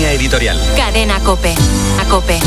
Línea editorial. Cadena COPE. COPE.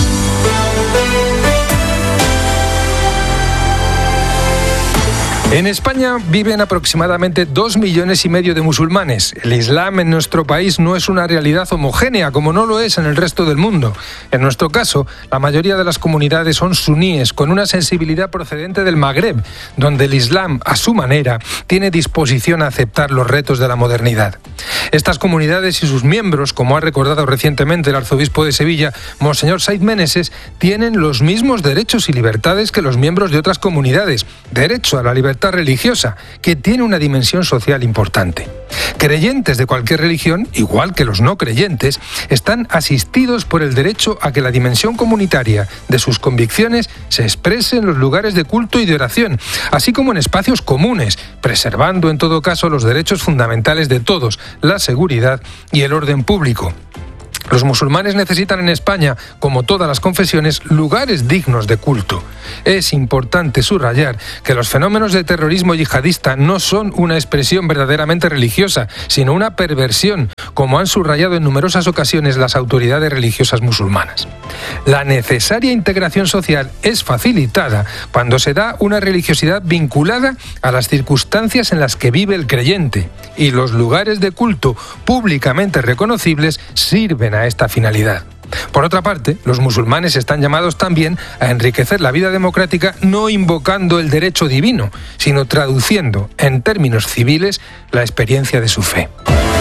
En España viven aproximadamente 2,5 millones de musulmanes. El Islam en nuestro país no es una realidad homogénea, como no lo es en el resto del mundo. En nuestro caso, la mayoría de las comunidades son suníes, con una sensibilidad procedente del Magreb, donde el Islam, a su manera, tiene disposición a aceptar los retos de la modernidad. Estas comunidades y sus miembros, como ha recordado recientemente el arzobispo de Sevilla, Monseñor Said Meneses, tienen los mismos derechos y libertades que los miembros de otras comunidades. Derecho a la libertad religiosa, que tiene una dimensión social importante. Creyentes de cualquier religión, igual que los no creyentes, están asistidos por el derecho a que la dimensión comunitaria de sus convicciones se exprese en los lugares de culto y de oración, así como en espacios comunes, preservando en todo caso los derechos fundamentales de todos, la seguridad y el orden público. Los musulmanes necesitan en España, como todas las confesiones, lugares dignos de culto. Es importante subrayar que los fenómenos de terrorismo yihadista no son una expresión verdaderamente religiosa, sino una perversión, como han subrayado en numerosas ocasiones las autoridades religiosas musulmanas. La necesaria integración social es facilitada cuando se da una religiosidad vinculada a las circunstancias en las que vive el creyente, y los lugares de culto públicamente reconocibles sirven a esta finalidad. Por otra parte, los musulmanes están llamados también a enriquecer la vida democrática no invocando el derecho divino, sino traduciendo en términos civiles la experiencia de su fe.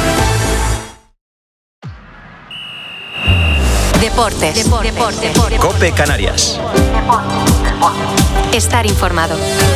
Deportes. COPE Canarias. Estar informado.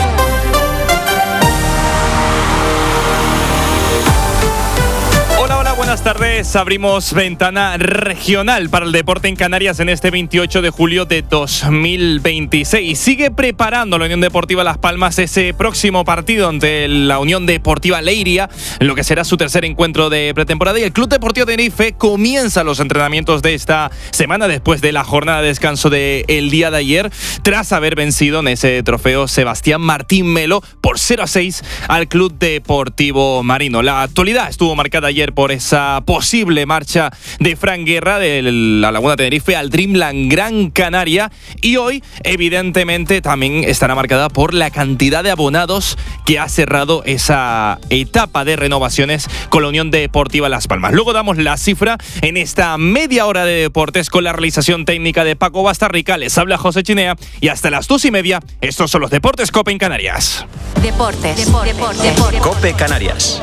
Hola, buenas tardes. Abrimos ventana regional para el deporte en Canarias en este 28 de julio de 2026. Sigue preparando la Unión Deportiva Las Palmas ese próximo partido ante la Unión Deportiva Leiria, lo que será su tercer encuentro de pretemporada. Y el Club Deportivo Tenerife comienza los entrenamientos de esta semana después de la jornada de descanso del día de ayer, tras haber vencido en ese trofeo Sebastián Martín Melo por 0-6 al Club Deportivo Marino. La actualidad estuvo marcada ayer por esa posible marcha de Fran Guerra de la Laguna Tenerife al Dreamland Gran Canaria, y hoy evidentemente también estará marcada por la cantidad de abonados que ha cerrado esa etapa de renovaciones con la Unión Deportiva Las Palmas. Luego damos la cifra en esta media hora de deportes con la realización técnica de Paco Bastarrica. Les habla José Chinea y hasta las 2:30 estos son los Deportes COPE en Canarias. Deportes. COPE Canarias.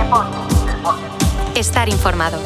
Estar informado.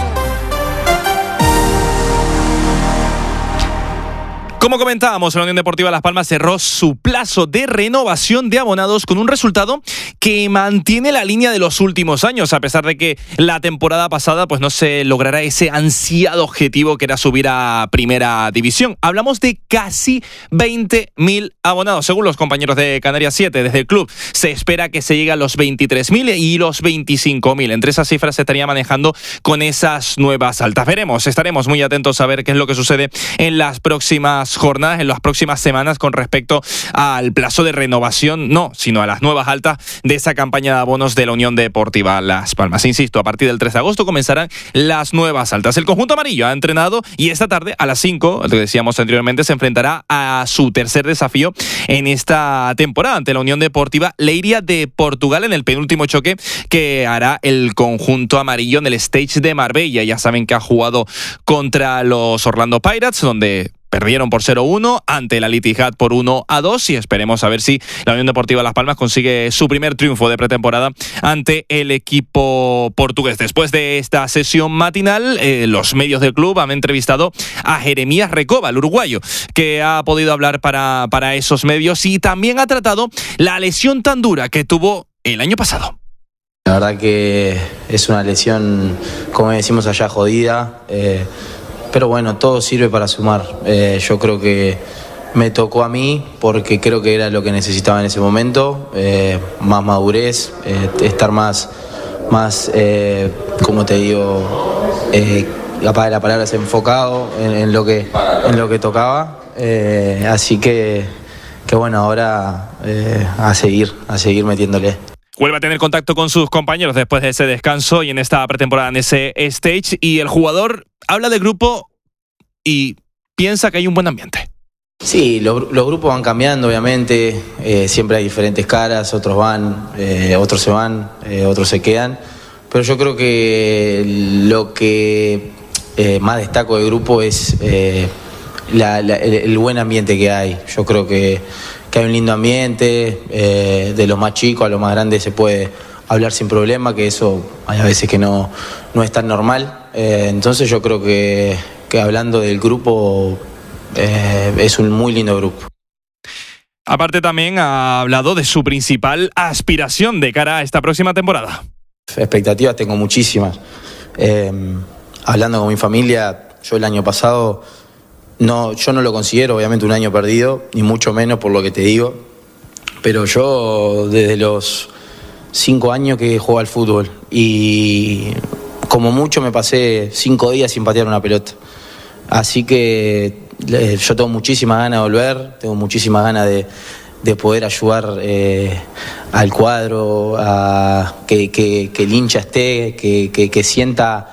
Como comentábamos, la Unión Deportiva Las Palmas cerró su plazo de renovación de abonados con un resultado que mantiene la línea de los últimos años, a pesar de que la temporada pasada pues no se logrará ese ansiado objetivo que era subir a Primera División. Hablamos de casi 20.000 abonados, según los compañeros de Canarias 7. Desde el club se espera que se llegue a los 23.000 y los 25.000. Entre esas cifras se estaría manejando con esas nuevas altas. Estaremos muy atentos a ver qué es lo que sucede en las próximas jornadas, en las próximas semanas, con respecto al plazo de renovación, sino a las nuevas altas de esa campaña de abonos de la Unión Deportiva Las Palmas. Insisto, a partir del 3 de agosto comenzarán las nuevas altas. El conjunto amarillo ha entrenado y esta tarde a las 5, lo que decíamos anteriormente, se enfrentará a su tercer desafío en esta temporada ante la Unión Deportiva Leiria de Portugal en el penúltimo choque que hará el conjunto amarillo en el Stage de Marbella. Ya saben que ha jugado contra los Orlando Pirates, donde perdieron por 0-1 ante el Al Ittihad por 1-2 y esperemos a ver si la Unión Deportiva Las Palmas consigue su primer triunfo de pretemporada ante el equipo portugués. Después de esta sesión matinal, los medios del club han entrevistado a Jeremías Recoba, el uruguayo, que ha podido hablar para esos medios y también ha tratado la lesión tan dura que tuvo el año pasado. La verdad que es una lesión, como decimos allá, jodida. Pero bueno, todo sirve para sumar. Yo creo que me tocó a mí porque creo que era lo que necesitaba en ese momento. Más madurez, estar más como te digo, la palabra es enfocado en lo que tocaba. Así que bueno, ahora a seguir metiéndole. Vuelve a tener contacto con sus compañeros después de ese descanso y en esta pretemporada, en ese stage. Y el jugador habla del grupo y piensa que hay un buen ambiente. Sí, los grupos van cambiando, obviamente. Siempre hay diferentes caras, otros van, otros se van, otros se quedan. Pero yo creo que lo que más destaco del grupo es el buen ambiente que hay. Yo creo que hay un lindo ambiente, de los más chicos a los más grandes se puede hablar sin problema, que eso hay a veces que no es tan normal. Entonces yo creo que hablando del grupo, es un muy lindo grupo. Aparte también ha hablado de su principal aspiración de cara a esta próxima temporada. Expectativas tengo muchísimas. Hablando con mi familia, yo el año pasado, yo no lo considero obviamente un año perdido, ni mucho menos por lo que te digo, pero yo desde los 5 años que juego al fútbol y como mucho me pasé 5 días sin patear una pelota. Así que yo tengo muchísimas ganas de volver, tengo muchísimas ganas de poder ayudar al cuadro, a que el hincha esté, que sienta